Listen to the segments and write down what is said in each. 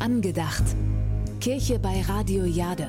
Angedacht. Kirche bei Radio Jade.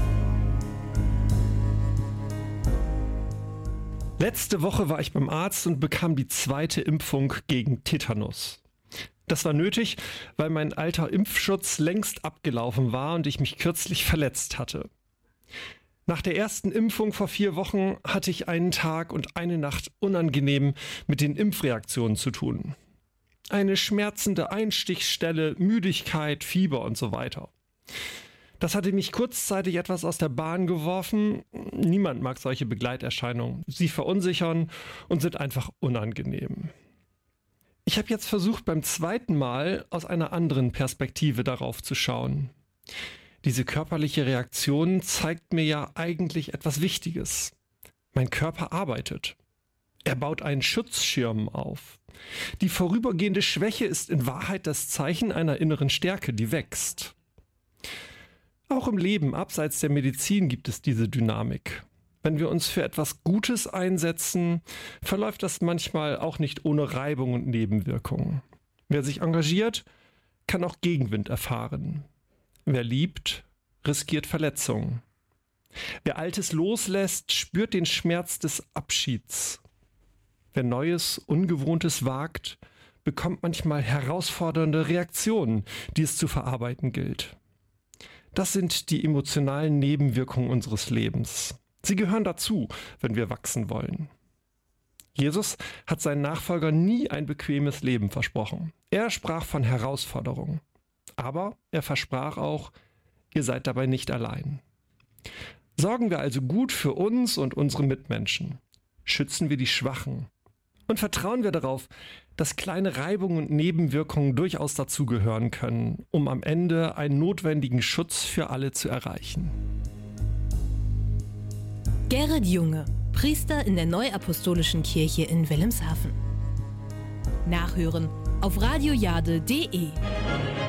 Letzte Woche war ich beim Arzt und bekam die 2. Impfung gegen Tetanus. Das war nötig, weil mein alter Impfschutz längst abgelaufen war und ich mich kürzlich verletzt hatte. Nach der ersten Impfung vor 4 Wochen hatte ich einen Tag und eine Nacht unangenehm mit den Impfreaktionen zu tun. Eine schmerzende Einstichstelle, Müdigkeit, Fieber und so weiter. Das hatte mich kurzzeitig etwas aus der Bahn geworfen. Niemand mag solche Begleiterscheinungen. Sie verunsichern und sind einfach unangenehm. Ich habe jetzt versucht, beim 2. Mal aus einer anderen Perspektive darauf zu schauen. Diese körperliche Reaktion zeigt mir ja eigentlich etwas Wichtiges. Mein Körper arbeitet. Er baut einen Schutzschirm auf. Die vorübergehende Schwäche ist in Wahrheit das Zeichen einer inneren Stärke, die wächst. Auch im Leben abseits der Medizin gibt es diese Dynamik. Wenn wir uns für etwas Gutes einsetzen, verläuft das manchmal auch nicht ohne Reibung und Nebenwirkungen. Wer sich engagiert, kann auch Gegenwind erfahren. Wer liebt, riskiert Verletzungen. Wer Altes loslässt, spürt den Schmerz des Abschieds. Wer Neues, Ungewohntes wagt, bekommt manchmal herausfordernde Reaktionen, die es zu verarbeiten gilt. Das sind die emotionalen Nebenwirkungen unseres Lebens. Sie gehören dazu, wenn wir wachsen wollen. Jesus hat seinen Nachfolgern nie ein bequemes Leben versprochen. Er sprach von Herausforderungen. Aber er versprach auch, ihr seid dabei nicht allein. Sorgen wir also gut für uns und unsere Mitmenschen. Schützen wir die Schwachen. Und vertrauen wir darauf, dass kleine Reibungen und Nebenwirkungen durchaus dazugehören können, um am Ende einen notwendigen Schutz für alle zu erreichen. Gerrit Junge, Priester in der Neuapostolischen Kirche in Wilhelmshaven. Nachhören auf radiojade.de.